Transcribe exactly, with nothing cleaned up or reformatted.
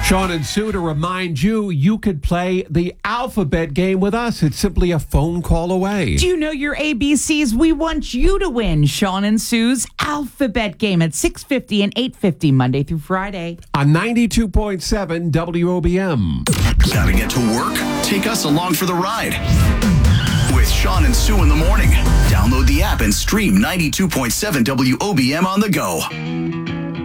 Sean and Sue, to remind you, you could play the alphabet game with us. It's simply a phone call away. Do you know your A B Cs? We want you to win Sean and Sue's alphabet game at six fifty and eight fifty, Monday through Friday. On ninety-two point seven W O B M. Gotta get to work? Take us along for the ride. With Sean and Sue in the morning. Download the app and stream ninety-two point seven W O B M on the go.